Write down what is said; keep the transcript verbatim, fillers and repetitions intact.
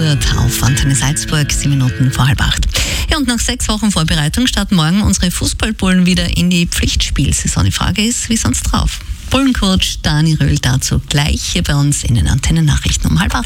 Fürth auf Antenne Salzburg, sieben Minuten vor halb acht. Ja, und nach sechs Wochen Vorbereitung starten morgen unsere Fußballbullen wieder in die Pflichtspielsaison. Die Frage ist, wie sonst drauf? Bullencoach Dani Röhl dazu gleich hier bei uns in den Antenne-Nachrichten um halb acht.